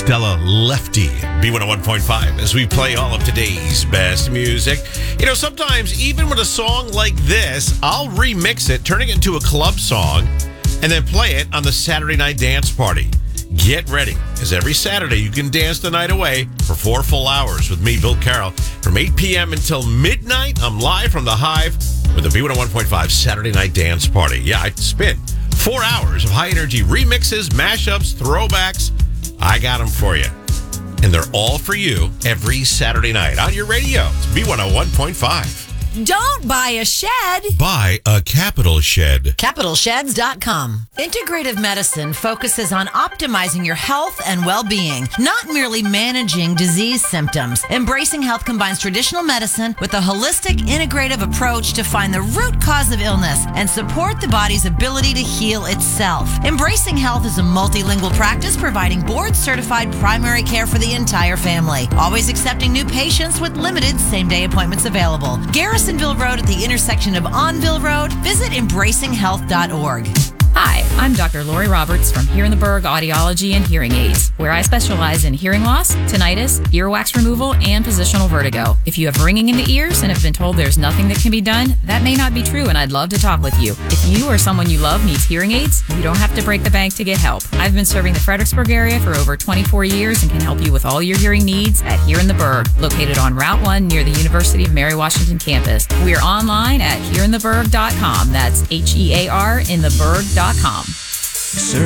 Stella Lefty, B101.5, as we play all of today's best music. You know, sometimes even with a song like this, I'll remix it, turning it into a club song, and then play it on the Saturday Night Dance Party. Get ready, because every Saturday you can dance the night away for 4 full hours with me, Bill Carroll. From 8 p.m. until midnight, I'm live from the Hive with the B101.5 Saturday Night Dance Party. Yeah, I spin 4 hours of high-energy remixes, mashups, throwbacks. I got them for you. And they're all for you every Saturday night on your radio. It's B101.5. Don't buy a shed. Buy a Capital Shed. CapitalSheds.com. Integrative medicine focuses on optimizing your health and well-being, not merely managing disease symptoms. Embracing Health combines traditional medicine with a holistic, integrative approach to find the root cause of illness and support the body's ability to heal itself. Embracing Health is a multilingual practice providing board-certified primary care for the entire family. Always accepting new patients with limited same-day appointments available. Garrisonville Road at the intersection of Onville Road. Visit embracinghealth.org. Hi, I'm Dr. Lori Roberts from Here in the Berg Audiology and Hearing Aids, where I specialize in hearing loss, tinnitus, earwax removal, and positional vertigo. If you have ringing in the ears and have been told there's nothing that can be done, that may not be true, and I'd love to talk with you. If you or someone you love needs hearing aids, you don't have to break the bank to get help. I've been serving the Fredericksburg area for over 24 years and can help you with all your hearing needs at Here in the Berg, located on Route 1 near the University of Mary Washington campus. We are online at hereintheberg.com. That's HEAR in the Berg.com.